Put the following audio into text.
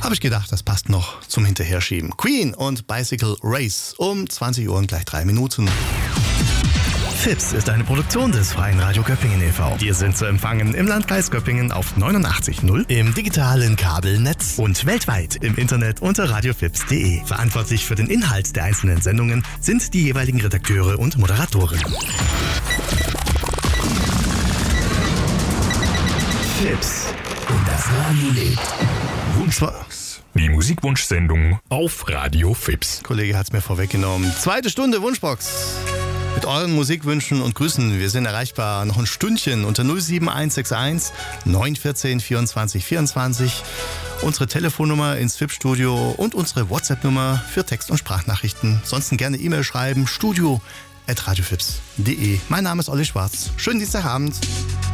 Habe ich gedacht, das passt noch zum Hinterherschieben. Queen und Bicycle Race um 20 Uhr und gleich 3 Minuten. FIPS ist eine Produktion des Freien Radio Göppingen e.V. Wir sind zu empfangen im Landkreis Göppingen auf 89.0, im digitalen Kabelnetz und weltweit im Internet unter radiofips.de. Verantwortlich für den Inhalt der einzelnen Sendungen sind die jeweiligen Redakteure und Moderatoren. FIPS und das Radio lebt. Wunschbox. Die Musikwunschsendung auf Radio FIPS. Kollege hat es mir vorweggenommen. Zweite Stunde Wunschbox. Mit euren Musikwünschen und Grüßen. Wir sind erreichbar noch ein Stündchen unter 07161 914 24 24. Unsere Telefonnummer ins FIPS-Studio und unsere WhatsApp-Nummer für Text- und Sprachnachrichten. Ansonsten gerne E-Mail schreiben, studio@radiofips.de. Mein Name ist Olli Schwarz. Schönen Dienstagabend.